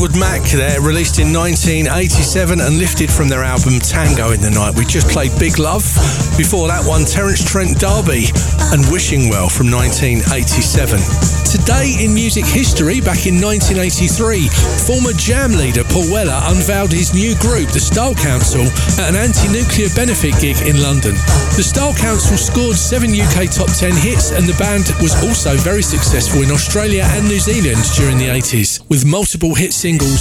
Mac there, released in 1987 and lifted from their album Tango in the Night. We just played Big Love. Before that one, Terence Trent D'Arby and Wishing Well from 1987. Today in music history, back in 1983, former Jam leader Paul Weller unveiled his new group, the Style Council, at an anti-nuclear benefit gig in London. The Style Council scored 7 UK top 10 hits, and the band was also very successful in Australia and New Zealand during the 80s, with multiple hit singles